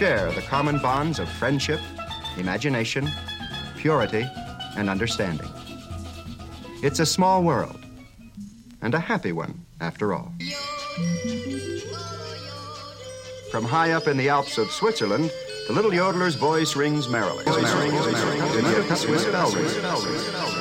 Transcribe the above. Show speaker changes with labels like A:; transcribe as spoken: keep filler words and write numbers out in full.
A: share the common bonds of friendship, imagination, purity, and understanding. It's a small world, and a happy one, after all. From high up in the Alps of Switzerland, the little yodeler's voice rings merrily. Voice rings merrily. Swiss bell rings.